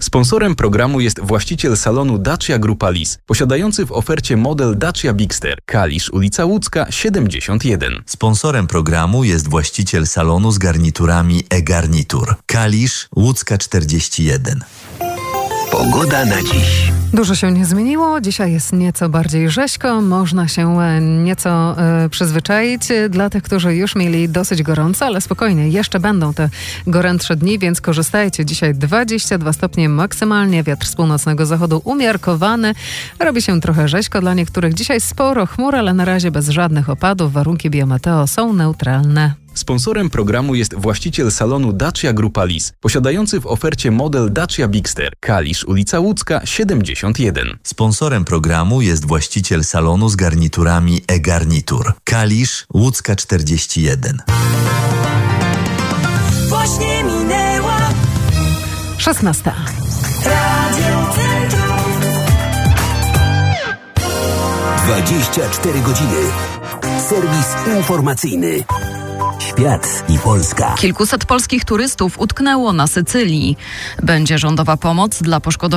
Sponsorem programu jest właściciel salonu Dacia Grupa Lis, posiadający w ofercie model Dacia Bigster, Kalisz, ulica Łódzka, 71. Sponsorem programu jest właściciel salonu z garniturami e-Garnitur, Kalisz, Łódzka 41. Pogoda na dziś. Dużo się nie zmieniło. Dzisiaj jest nieco bardziej rzeźko. Można się nieco przyzwyczaić. Dla tych, którzy już mieli dosyć gorąco, ale spokojnie, jeszcze będą te gorętsze dni, więc korzystajcie. Dzisiaj 22 stopnie maksymalnie. Wiatr z północnego zachodu umiarkowany. Robi się trochę rzeźko dla niektórych. Dzisiaj sporo chmur, ale na razie bez żadnych opadów. Warunki biometeo są neutralne. Sponsorem programu jest właściciel salonu Dacia Grupa Lis, posiadający w ofercie model Dacia Bigster, Kalisz, ulica Łódzka, 71. Sponsorem programu jest właściciel salonu z garniturami e-Garnitur, Kalisz, Łódzka 41. Właśnie minęła 16. Radio Centrum. 24 godziny. Serwis informacyjny. Świat i Polska. Kilkuset polskich turystów utknęło na Sycylii. Będzie rządowa pomoc dla poszkodowanych